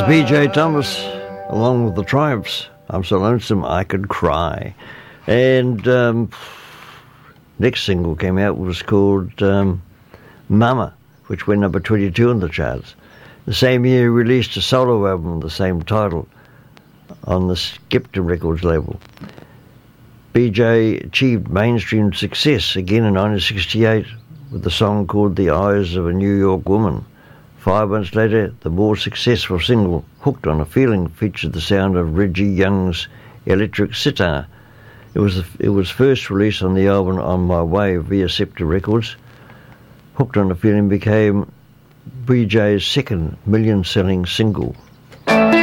B.J. Thomas, along with the Triumphs. I'm so lonesome I could cry. And next single came out was called Mama, which went number 22 in the charts. The same year he released a solo album of the same title on the Skepta Records label. B.J. achieved mainstream success again in 1968 with the song called The Eyes of a New York Woman. 5 months later, the more successful single, Hooked on a Feeling, featured the sound of Reggie Young's electric sitar. It was first released on the album On My Way via Skepta Records. Hooked on a Feeling became B.J.'s second million-selling single.